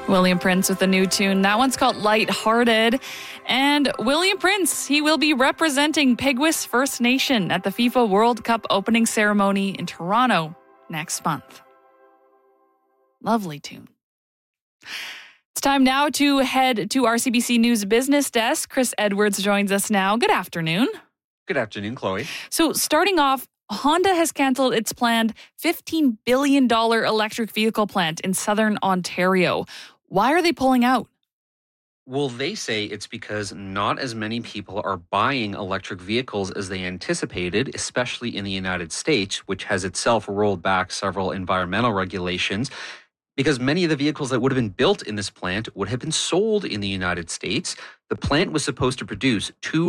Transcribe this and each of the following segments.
William Prince with a new tune. That one's called Lighthearted. And William Prince, he will be representing Peguis First Nation at the FIFA World Cup opening ceremony in Toronto next month. Lovely tune. It's time now to head to our CBC News business desk. Chris Edwards joins us now. Good afternoon. Good afternoon, Chloe. So starting off, Honda has canceled its planned $15 billion electric vehicle plant in southern Ontario. Why are they pulling out? Well, they say it's because not as many people are buying electric vehicles as they anticipated, especially in the United States, which has itself rolled back several environmental regulations. Because many of the vehicles that would have been built in this plant would have been sold in the United States. The plant was supposed to produce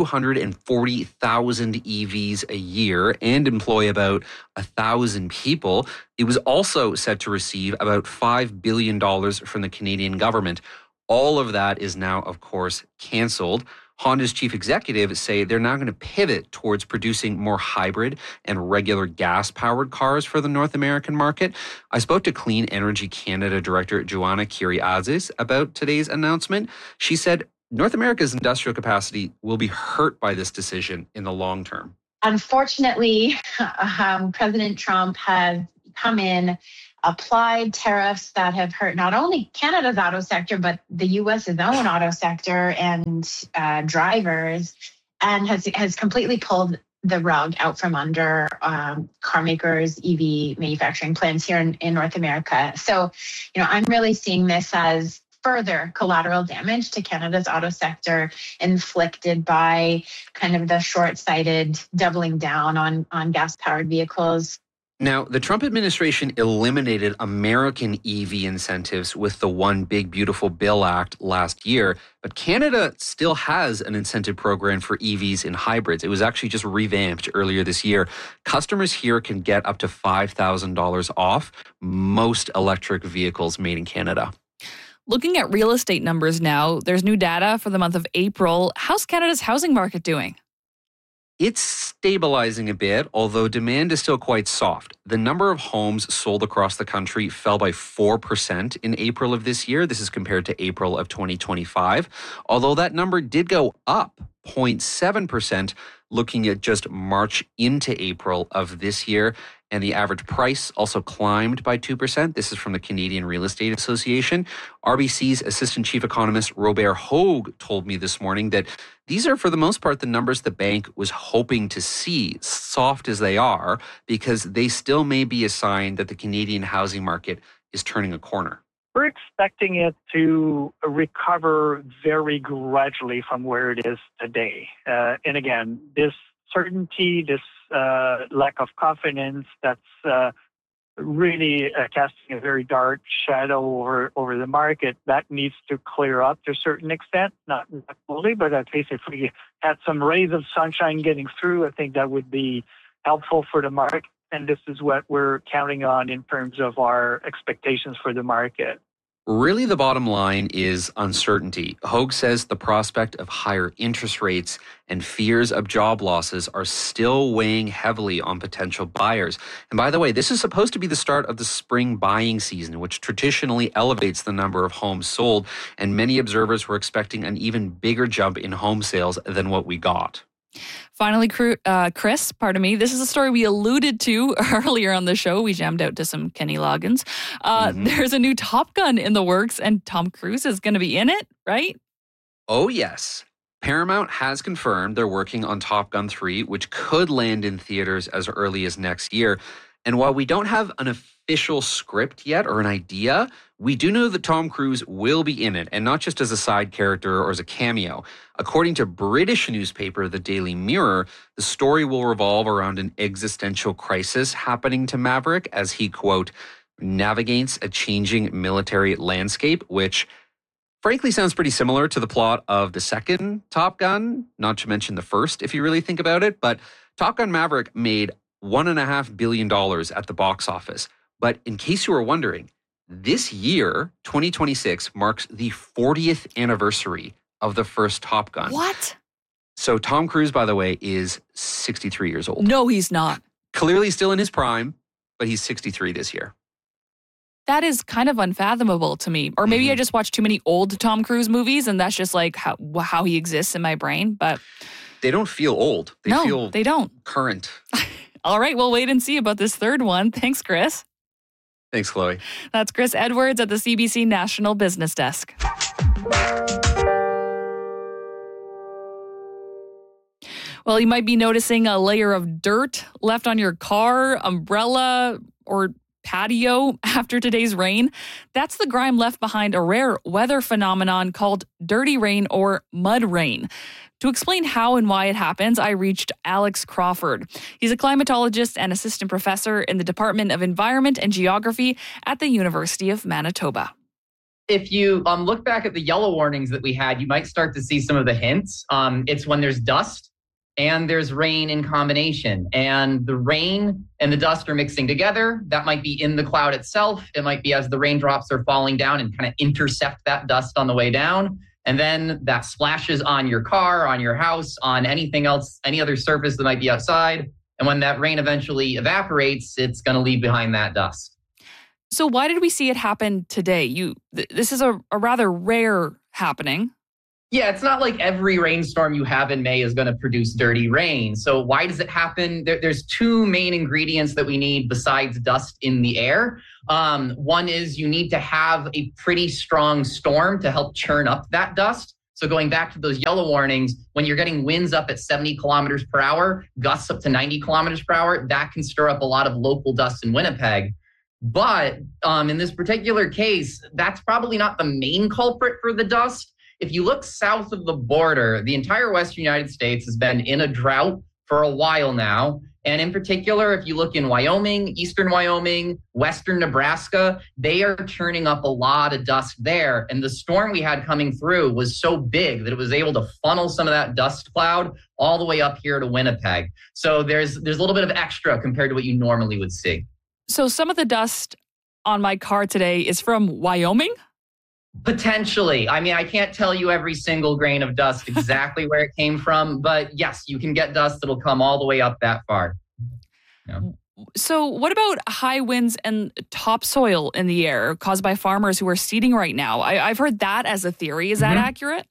240,000 EVs a year and employ about 1,000 people. It was also set to receive about $5 billion from the Canadian government. All of that is now, of course, canceled. Honda's chief executive say they're now going to pivot towards producing more hybrid and regular gas-powered cars for the North American market. I spoke to Clean Energy Canada Director Joanna Kyriazis about today's announcement. She said North America's industrial capacity will be hurt by this decision in the long term. Unfortunately, President Trump has come in, applied tariffs that have hurt not only Canada's auto sector, but the U.S.'s own auto sector and drivers, and has completely pulled the rug out from under car makers, EV manufacturing plants here in North America. So, I'm really seeing this as further collateral damage to Canada's auto sector inflicted by kind of the short-sighted doubling down on gas-powered vehicles. Now, the Trump administration eliminated American EV incentives with the One Big Beautiful Bill Act last year, but Canada still has an incentive program for EVs and hybrids. It was actually just revamped earlier this year. Customers here can get up to $5,000 off most electric vehicles made in Canada. Looking at real estate numbers now, there's new data for the month of April. How's Canada's housing market doing? It's stabilizing a bit, although demand is still quite soft. The number of homes sold across the country fell by 4% in April of this year. This is compared to April of 2025, although that number did go up 0.7% looking at just March into April of this year. And the average price also climbed by 2%. This is from the Canadian Real Estate Association. RBC's Assistant Chief Economist Robert Hogue told me this morning that these are, for the most part, the numbers the bank was hoping to see, soft as they are, because they still may be a sign that the Canadian housing market is turning a corner. We're expecting it to recover very gradually from where it is today. And again, this certainty, this lack of confidence that's really casting a very dark shadow over the market, that needs to clear up to a certain extent, not fully, but at least if we had some rays of sunshine getting through, I think that would be helpful for the market. And this is what we're counting on in terms of our expectations for the market. Really, the bottom line is uncertainty. Hogue says the prospect of higher interest rates and fears of job losses are still weighing heavily on potential buyers. And by the way, this is supposed to be the start of the spring buying season, which traditionally elevates the number of homes sold. And many observers were expecting an even bigger jump in home sales than what we got. Finally, Chris, this is a story we alluded to earlier on the show. We jammed out to some Kenny Loggins. There's a new Top Gun in the works, and Tom Cruise is going to be in it, right? Oh, yes. Paramount has confirmed they're working on Top Gun 3, which could land in theaters as early as next year. And while we don't have an official script yet or an idea, we do know that Tom Cruise will be in it, and not just as a side character or as a cameo. According to British newspaper The Daily Mirror, the story will revolve around an existential crisis happening to Maverick as he, quote, navigates a changing military landscape, which frankly sounds pretty similar to the plot of the second Top Gun, not to mention the first, if you really think about it. But Top Gun Maverick made $1.5 billion at the box office. But in case you were wondering, this year, 2026, marks the 40th anniversary of the first Top Gun. What? So Tom Cruise, by the way, is 63 years old. No, he's not. Clearly still in his prime, but he's 63 this year. That is kind of unfathomable to me. Or maybe I just watch too many old Tom Cruise movies and that's just like how he exists in my brain. But they don't feel old. They don't. Current. All right, we'll wait and see about this third one. Thanks, Chris. Thanks, Chloe. That's Chris Edwards at the CBC National Business Desk. Well, you might be noticing a layer of dirt left on your car, umbrella, or patio after today's rain. That's the grime left behind a rare weather phenomenon called dirty rain or mud rain. To explain how and why it happens, I reached Alex Crawford. He's a climatologist and assistant professor in the Department of Environment and Geography at the University of Manitoba. If you look back at the yellow warnings that we had, you might start to see some of the hints. It's when there's dust and there's rain in combination. And the rain and the dust are mixing together. That might be in the cloud itself. It might be as the raindrops are falling down and kind of intercept that dust on the way down. And then that splashes on your car, on your house, on anything else, any other surface that might be outside. And when that rain eventually evaporates, it's going to leave behind that dust. So why did we see it happen today? This is a rather rare happening. Yeah, it's not like every rainstorm you have in May is going to produce dirty rain. So why does it happen? There's two main ingredients that we need besides dust in the air. One is you need to have a pretty strong storm to help churn up that dust. So going back to those yellow warnings, when you're getting winds up at 70 kilometers per hour, gusts up to 90 kilometers per hour, that can stir up a lot of local dust in Winnipeg. But in this particular case, that's probably not the main culprit for the dust. If you look south of the border, the entire Western United States has been in a drought for a while now. And in particular, if you look in Wyoming, eastern Wyoming, western Nebraska, they are churning up a lot of dust there. And the storm we had coming through was so big that it was able to funnel some of that dust cloud all the way up here to Winnipeg. So there's a little bit of extra compared to what you normally would see. So some of the dust on my car today is from Wyoming? Potentially. I mean, I can't tell you every single grain of dust exactly where it came from, but yes, you can get dust that'll come all the way up that far. Yeah. So what about high winds and topsoil in the air caused by farmers who are seeding right now? I've heard that as a theory. Is that accurate?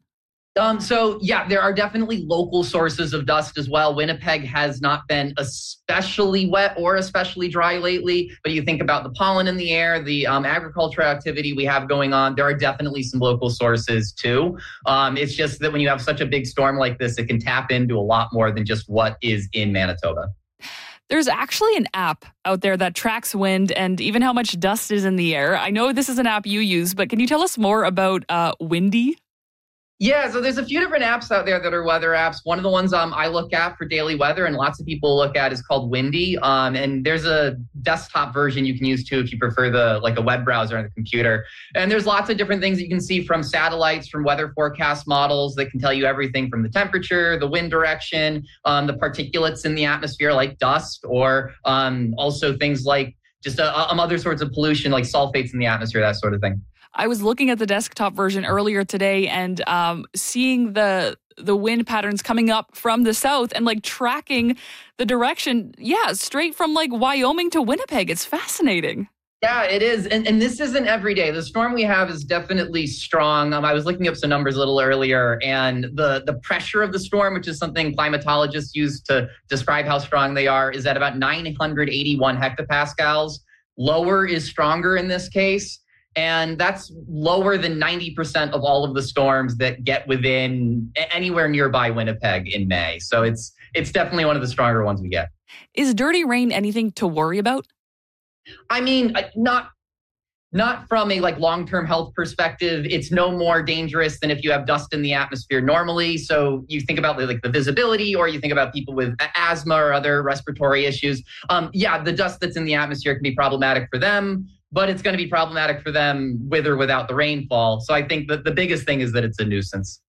So yeah, there are definitely local sources of dust as well. Winnipeg has not been especially wet or especially dry lately, but you think about the pollen in the air, the agricultural activity we have going on, there are definitely some local sources too. It's just that when you have such a big storm like this, it can tap into a lot more than just what is in Manitoba. There's actually an app out there that tracks wind and even how much dust is in the air. I know this is an app you use, but can you tell us more about Windy? Yeah, so there's a few different apps out there that are weather apps. One of the ones I look at for daily weather and lots of people look at is called Windy. And there's a desktop version you can use too if you prefer a web browser on the computer. And there's lots of different things that you can see from satellites, from weather forecast models that can tell you everything from the temperature, the wind direction, the particulates in the atmosphere like dust, or also things like just other sorts of pollution like sulfates in the atmosphere, that sort of thing. I was looking at the desktop version earlier today and seeing the wind patterns coming up from the south and tracking the direction. Yeah, straight from Wyoming to Winnipeg. It's fascinating. Yeah, it is. And this isn't every day. The storm we have is definitely strong. I was looking up some numbers a little earlier, and the pressure of the storm, which is something climatologists use to describe how strong they are, is at about 981 hectopascals. Lower is stronger in this case. And that's lower than 90% of all of the storms that get within anywhere nearby Winnipeg in May. So it's definitely one of the stronger ones we get. Is dirty rain anything to worry about? I mean, not from a long-term health perspective. It's no more dangerous than if you have dust in the atmosphere normally. So you think about the visibility, or you think about people with asthma or other respiratory issues. The dust that's in the atmosphere can be problematic for them, but it's going to be problematic for them with or without the rainfall. So I think that the biggest thing is that it's a nuisance.